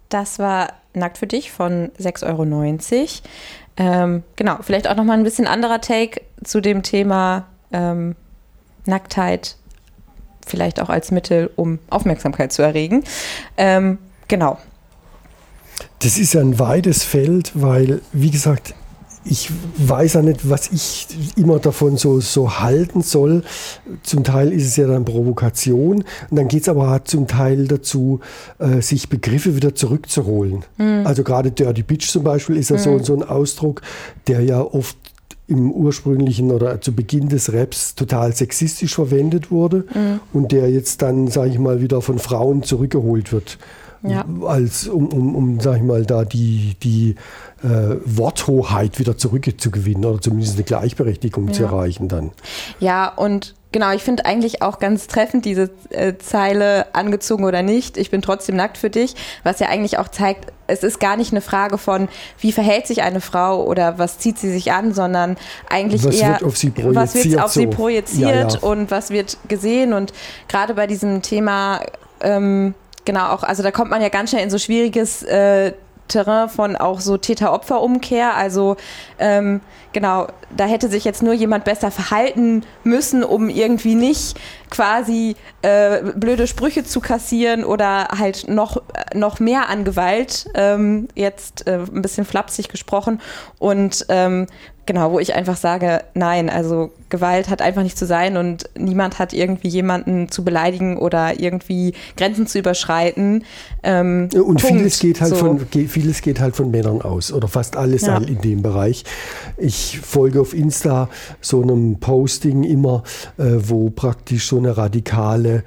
Das war Nackt für dich von 6,90 €. Genau, vielleicht auch nochmal ein bisschen anderer Take zu dem Thema Nacktheit, vielleicht auch als Mittel, um Aufmerksamkeit zu erregen. Genau. Das ist ja ein weites Feld, weil, wie gesagt, ich weiß ja nicht, was ich immer davon so halten soll. Zum Teil ist es ja dann Provokation. Und dann geht es aber zum Teil dazu, sich Begriffe wieder zurückzuholen. Also gerade Dirty Bitch zum Beispiel ist ja so ein Ausdruck, der ja oft im ursprünglichen oder zu Beginn des Raps total sexistisch verwendet wurde und der jetzt dann, sage ich mal, wieder von Frauen zurückgeholt wird. Ja. Sag ich mal, da die Worthoheit wieder zurückzugewinnen oder zumindest eine Gleichberechtigung zu erreichen dann. Ja, und genau, ich finde eigentlich auch ganz treffend diese Zeile, angezogen oder nicht, ich bin trotzdem nackt für dich, was ja eigentlich auch zeigt, es ist gar nicht eine Frage von, wie verhält sich eine Frau oder was zieht sie sich an, sondern eigentlich was eher, wird auf sie projiziert, was wird auf sie projiziert Ja. Und was wird gesehen. Und gerade bei diesem Thema, genau auch, also da kommt man ja ganz schnell in so schwieriges Terrain von auch so Täter-Opfer-Umkehr. Also genau, da hätte sich jetzt nur jemand besser verhalten müssen, um irgendwie nicht quasi blöde Sprüche zu kassieren oder halt noch mehr an Gewalt, jetzt ein bisschen flapsig gesprochen. Und genau, wo ich einfach sage, nein, also Gewalt hat einfach nicht zu sein und niemand hat irgendwie jemanden zu beleidigen oder irgendwie Grenzen zu überschreiten. Und vieles geht halt von Männern aus oder fast alles halt in dem Bereich. Ich folge auf Insta so einem Posting immer, wo praktisch so ein radikaler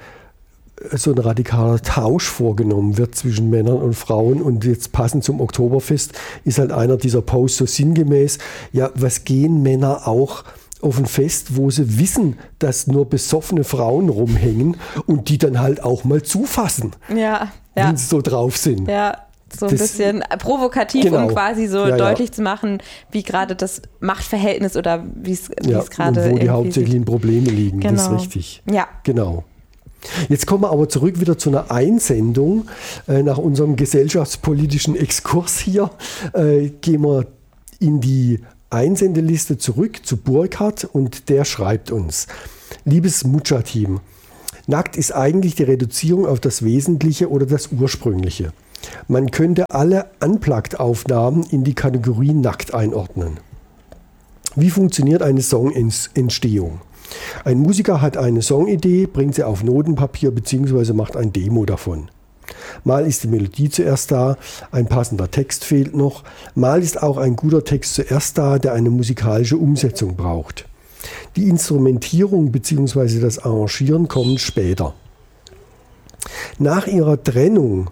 Tausch vorgenommen wird zwischen Männern und Frauen. Und jetzt passend zum Oktoberfest ist halt einer dieser Posts so sinngemäß, ja, was gehen Männer auch auf ein Fest, wo sie wissen, dass nur besoffene Frauen rumhängen und die dann halt auch mal zufassen, wenn sie so drauf sind. Ja. So ein bisschen provokativ, genau. Um quasi so deutlich zu machen, wie gerade das Machtverhältnis oder wie es gerade und wo die hauptsächlichen Probleme liegen. Genau. Das ist richtig. Ja. Genau. Jetzt kommen wir aber zurück wieder zu einer Einsendung. Nach unserem gesellschaftspolitischen Exkurs hier gehen wir in die Einsendeliste zurück zu Burkhard und der schreibt uns: Liebes Mucha-Team, nackt ist eigentlich die Reduzierung auf das Wesentliche oder das Ursprüngliche. Man könnte alle Unplugged-Aufnahmen in die Kategorie nackt einordnen. Wie funktioniert eine Songentstehung? Ein Musiker hat eine Songidee, bringt sie auf Notenpapier bzw. macht ein Demo davon. Mal ist die Melodie zuerst da, ein passender Text fehlt noch, mal ist auch ein guter Text zuerst da, der eine musikalische Umsetzung braucht. Die Instrumentierung bzw. das Arrangieren kommen später. Nach ihrer Trennung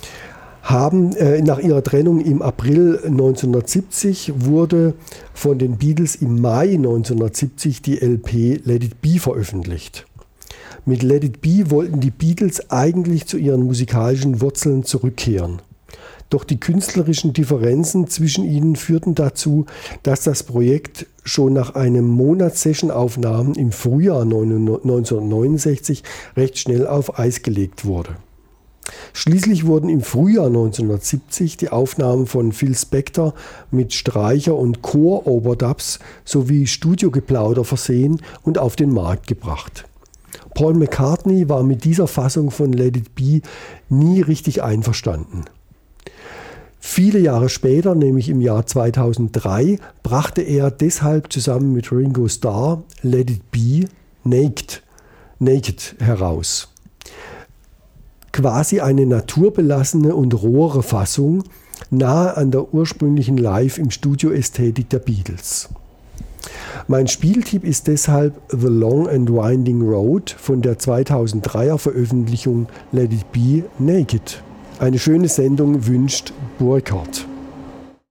im April 1970 wurde von den Beatles im Mai 1970 die LP Let It Be veröffentlicht. Mit Let It Be wollten die Beatles eigentlich zu ihren musikalischen Wurzeln zurückkehren. Doch die künstlerischen Differenzen zwischen ihnen führten dazu, dass das Projekt schon nach einem Monat Sessionaufnahmen im Frühjahr 1969 recht schnell auf Eis gelegt wurde. Schließlich wurden im Frühjahr 1970 die Aufnahmen von Phil Spector mit Streicher- und Chor-Overdubs sowie Studiogeplauder versehen und auf den Markt gebracht. Paul McCartney war mit dieser Fassung von Let It Be nie richtig einverstanden. Viele Jahre später, nämlich im Jahr 2003, brachte er deshalb zusammen mit Ringo Starr Let It Be Naked heraus. Quasi eine naturbelassene und rohere Fassung, nahe an der ursprünglichen Live- im Studio-Ästhetik der Beatles. Mein Spieltipp ist deshalb The Long and Winding Road von der 2003er Veröffentlichung Let It Be Naked. Eine schöne Sendung wünscht Burkhard.